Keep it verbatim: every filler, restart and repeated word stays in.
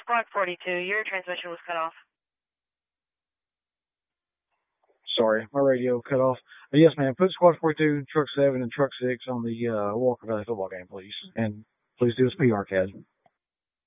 Squad forty-two, your transmission was cut off. Sorry, my radio cut off. But yes, ma'am, put Squad forty-two, Truck seven, and Truck six on the uh, Walker Valley football game, please. And please do us P R, Kaz.